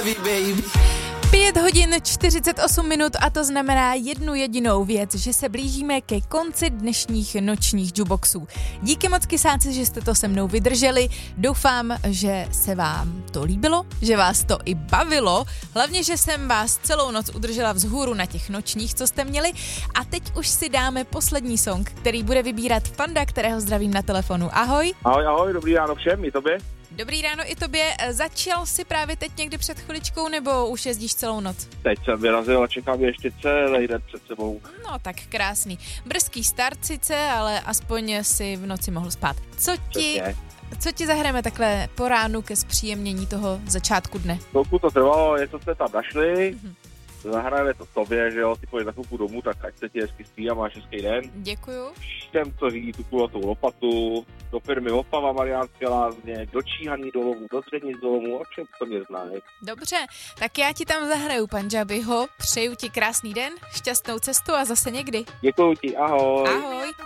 5 hodin 48 minut a to znamená jednu jedinou věc, že se blížíme ke konci dnešních nočních jukeboxů. Díky moc kysáci, že jste to se mnou vydrželi. Doufám, že se vám to líbilo, že vás to i bavilo. Hlavně, že jsem vás celou noc udržela vzhůru na těch nočních, co jste měli. A teď už si dáme poslední song, který bude vybírat Fanda, kterého zdravím na telefonu. Ahoj. Ahoj, dobrý ráno všem, i tobě. Dobrý ráno i tobě. Začal jsi právě teď někdy před chviličkou, nebo už jezdíš celou noc? Teď jsem vyrazil a čekám ještě celý den před sebou. No tak krásný. Brzký start sice, ale aspoň si v noci mohl spát. Co ti zahrajeme takhle po ránu ke zpříjemnění toho začátku dne? Chvilku to trvalo, něco jste tam našli. Zahrajeme to tobě, že jo, ty pojď za chvilku domů, tak ať se ti hezky spí a máš hezký den. Děkuju. Všem, co řídí tu kulatou lopatu, do firmy Opava Mariánské Lázně, do Číhaný dolovů, do Třenic dolovů a všem, co mě znají. Dobře, tak já ti tam zahraju Pandžabiho, přeju ti krásný den, šťastnou cestu a zase někdy. Děkuju ti, ahoj. Ahoj.